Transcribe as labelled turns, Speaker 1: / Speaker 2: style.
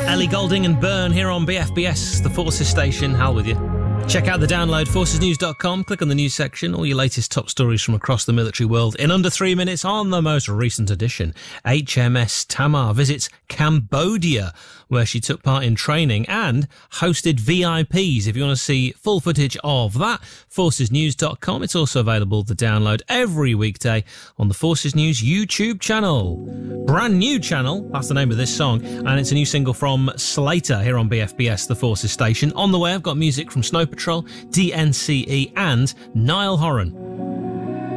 Speaker 1: Ellie Goulding and Byrne here on BFBS, the Forces station. Hal with you. Check out the download, forcesnews.com. Click on the news section. All your latest top stories from across the military world in under 3 minutes on the most recent edition. HMS Tamar visits Cambodia, where she took part in training and hosted VIPs. If you want to see full footage of that, forcesnews.com. It's also available to download every weekday on the Forces News YouTube channel. Brand new channel, that's the name of this song, and it's a new single from Slater here on BFBS, the Forces station. On the way, I've got music from Snow Patrol, DNCE and Niall Horan.